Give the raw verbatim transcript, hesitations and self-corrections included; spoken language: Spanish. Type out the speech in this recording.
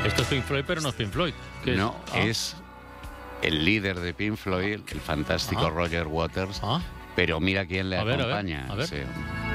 Esto es Pink Floyd, pero no es Pink Floyd. ¿Qué es? No, Ah. es el líder de Pink Floyd, el fantástico Ah. Roger Waters, Ah. pero mira quién le A ver, a ver, acompaña. a ver. Sí.